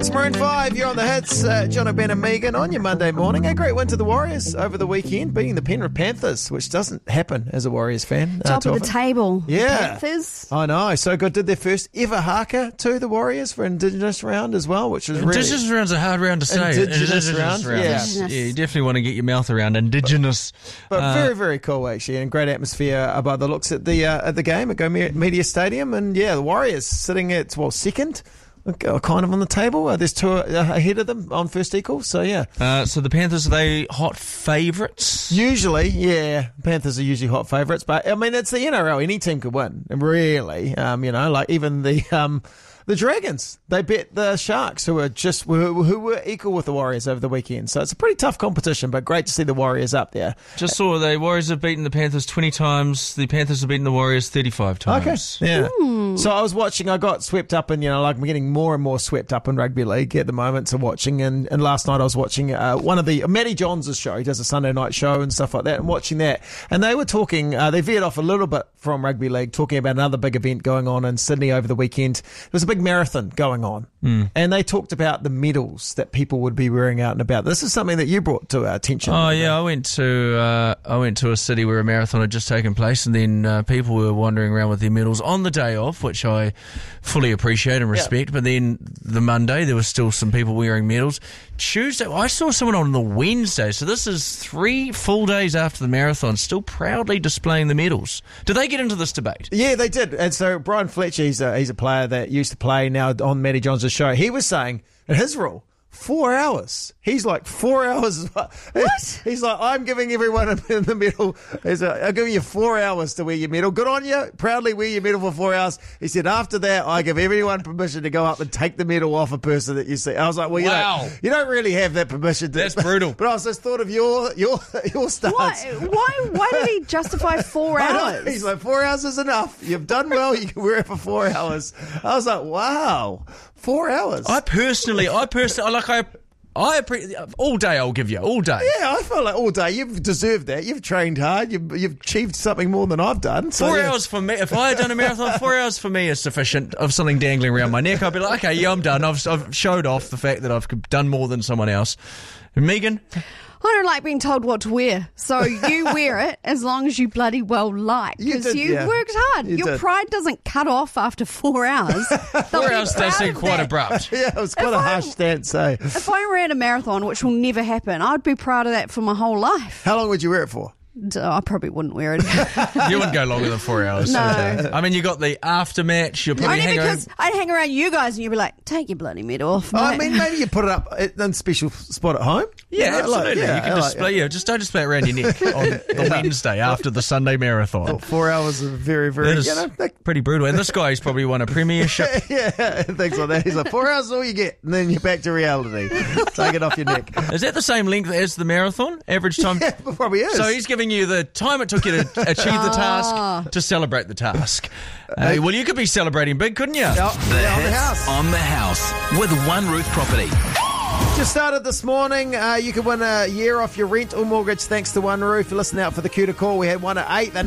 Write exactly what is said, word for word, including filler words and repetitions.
It's Maroon five, you're on the hits. Uh, John O'Ben and Megan on your Monday morning. A great win to the Warriors over the weekend, beating the Penrith Panthers, which doesn't happen as a Warriors fan. Top uh, of the table. Yeah. Panthers. I know, so good. Did their first ever haka to the Warriors for Indigenous round as well, which was really... Indigenous round's a hard round to say. Indigenous, Indigenous round, round. Yeah. Yeah, you definitely want to get your mouth around Indigenous. But uh, very, very cool, actually, and great atmosphere by the looks at the uh, at the game at Go Media Stadium. And yeah, the Warriors sitting at, well, second, kind of on the table. Uh, there's two ahead of them on first equal, so yeah. Uh, so the Panthers, are they hot favourites? Usually, yeah. Panthers are usually hot favourites, but I mean, it's the N R L. Any team could win, really. Um, you know, like even the um, the Dragons, they bet the Sharks, who were just who, who were equal with the Warriors over the weekend. So it's a pretty tough competition, but great to see the Warriors up there. Just saw the Warriors have beaten the Panthers twenty times. The Panthers have beaten the Warriors thirty-five times. Okay, yeah. Ooh. So I was watching, I got swept up in, you know, like I'm getting more and more swept up in rugby league at the moment to watching. And, and last night I was watching uh, one of the, Matty Johns' show. He does a Sunday night show and stuff like that, and watching that. And they were talking, uh, they veered off a little bit from rugby league, talking about another big event going on in Sydney over the weekend. There was a big marathon going on. Mm. And they talked about the medals that people would be wearing out and about. This is something that you brought to our attention. Oh yeah, I went to uh, I went to a city where a marathon had just taken place, and then uh, people were wandering around with their medals on the day off, which I fully appreciate and respect. Yeah. But then the Monday, there was still some people wearing medals. Tuesday, I saw someone on the Wednesday, so this is three full days after the marathon, still proudly displaying the medals. Did they get into this debate? Yeah, they did. And so Brian Fletcher, he's a, he's a player that used to play now on Matty Johns' show. He was saying, in his rule, four hours. He's like, four hours. What? He's like, I'm giving everyone in the medal. He's like, I'm giving you four hours to wear your medal. Good on you. Proudly wear your medal for four hours. He said, after that, I give everyone permission to go up and take the medal off a person that you see. I was like, well, you, wow. don't, you don't really have that permission. To, That's brutal. But I was just thought of your your your stance. Why, why, why did he justify four hours? He's like, four hours is enough. You've done well. You can wear it for four hours. I was like, wow. Four hours. I personally, I personally, like I, I all day. I'll give you all day. Yeah, I feel like all day. You've deserved that. You've trained hard. You've you've achieved something more than I've done. So, four yeah. hours for me. If I had done a marathon, four hours for me is sufficient. Of something dangling around my neck, I'd be like, okay, yeah, I'm done. I've I've showed off the fact that I've done more than someone else. Megan. I don't like being told what to wear, so you wear it as long as you bloody well like, because you, you yeah. worked hard. You Your did. pride doesn't cut off after four hours. Four hours does seem quite that. abrupt. Yeah, it was quite if a I, harsh stance, eh? If I ran a marathon, which will never happen, I'd be proud of that for my whole life. How long would you wear it for? I probably wouldn't wear it. You wouldn't go longer than four hours. No. I mean, you got the aftermatch. You'll probably Only hang because around. I'd hang around you guys and you'd be like, take your bloody medal off, mate. I mean, maybe you put it up in a special spot at home. Yeah, you know, absolutely. Like, yeah, you can like, display. Yeah, just don't display it around your neck on the Wednesday after the Sunday marathon. Oh, four hours of very, very. That is you know, that, pretty brutal. And this guy's probably won a premiership. yeah, things like that. He's like, four hours is all you get, and then you're back to reality. Take it off your neck. Is that the same length as the marathon? Average time? Yeah, it probably is. So he's giving you the time it took you to achieve the task to celebrate the task. Uh, well, you could be celebrating big, couldn't you? Yeah, The yeah, on the hits house. on the house with One Roof Property. Just started this morning. Uh, you can win a year off your rent or mortgage thanks to One Roof. Listen out for the cue to call. We had one at eight. They're